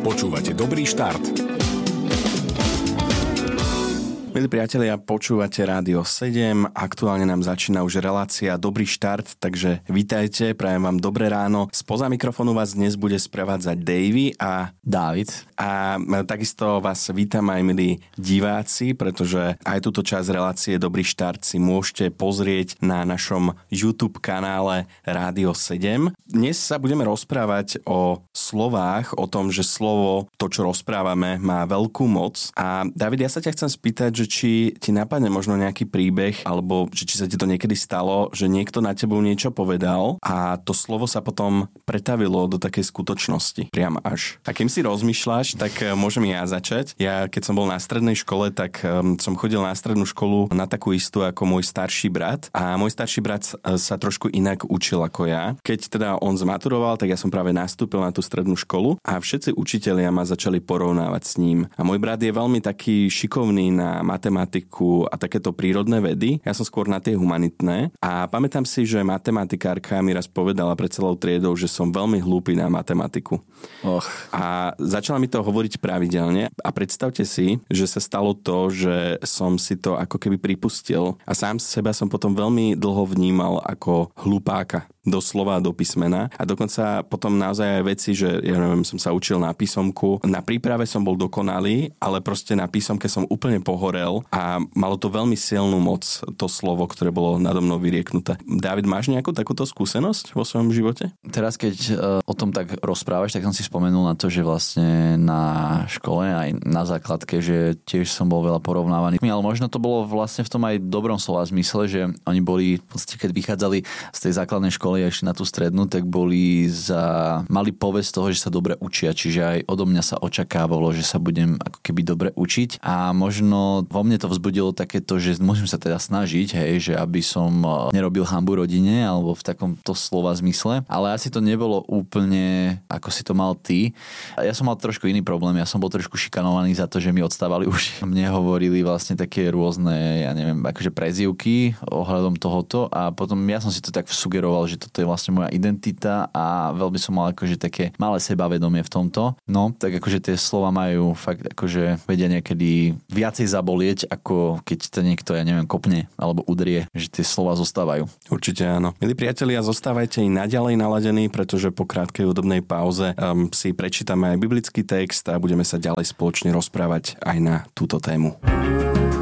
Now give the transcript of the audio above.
Počúvate Dobrý štart. Milí priatelia, počúvate Rádio 7, aktuálne nám začína už relácia Dobrý štart, takže vítajte, prajem vám dobré ráno. Spoza mikrofónu vás dnes bude sprevádzať Davy a Dávid. A takisto vás vítam aj milí diváci, pretože aj túto časť relácie Dobrý štart si môžete pozrieť na našom YouTube kanále Rádio 7. Dnes sa budeme rozprávať o slovách, o tom, že slovo, to čo rozprávame, má veľkú moc. A David, ja sa ťa chcem spýtať, že či ti napadne možno nejaký príbeh, alebo že či sa ti to niekedy stalo, že niekto na tebou niečo povedal a to slovo sa potom pretavilo do takej skutočnosti. Priam až. A kým si rozmýšľaš, tak môžem ja začať. Ja keď som bol na strednej škole, tak som chodil na strednú školu na takú istú ako môj starší brat. A môj starší brat sa trošku inak učil ako ja. Keď teda on zmaturoval, tak ja som práve nastúpil na tú strednú školu a všetci učitelia ma začali porovnávať s ním. A môj brat je veľmi taký šikovný na matematiku a takéto prírodné vedy. Ja som skôr na tie humanitné. A pamätám si, že matematikárka mi raz povedala pred celou triedou, že som veľmi hlúpy na matematiku. A začala mi to hovoriť pravidelne. A predstavte si, že sa stalo to, že som si to ako keby pripustil. A sám seba som potom veľmi dlho vnímal ako hlupáka. Doslova do písmena. A dokonca potom naozaj aj veci, že ja neviem, som sa učil na písomku. Na príprave som bol dokonalý, ale proste na písomke som úplne pohorel a malo to veľmi silnú moc, to slovo, ktoré bolo nado mnou vyrieknuté. Dávid, máš nejakú takúto skúsenosť vo svojom živote? Teraz, keď o tom tak rozprávaš, tak som si spomenul na to, že vlastne na škole aj na základke, že tiež som bol veľa porovnávaný. Ale možno to bolo vlastne v tom aj dobrom slova zmysle, že oni boli, v podstate, keď vychádzali z tej základnej školy a išli na tú strednú, tak mali povesť toho, že sa dobre učia, čiže aj odo mňa sa očakávalo, že sa budem ako keby dobre učiť a možno vo mne to vzbudilo takéto, že musím sa teda snažiť, hej, že aby som nerobil hanbu rodine alebo v takomto slova zmysle, ale asi to nebolo úplne ako si to mal ty. Ja som mal trošku iný problém, ja som bol trošku šikanovaný za to, že mi odstávali uši. Mne hovorili vlastne také rôzne, ja neviem, akože prezývky ohľadom tohoto a potom ja som si to tak sugeroval, že toto je vlastne moja identita a veľmi som mal akože také malé sebavedomie v tomto. No, tak akože tie slova majú fakt akože vedia niekedy viacej zabolieť, ako keď to niekto, ja neviem, kopne alebo udrie, že tie slova zostávajú. Určite áno. Milí priatelia, zostávajte i naďalej naladení, pretože po krátkej hudobnej pauze si prečítame aj biblický text a budeme sa ďalej spoločne rozprávať aj na túto tému.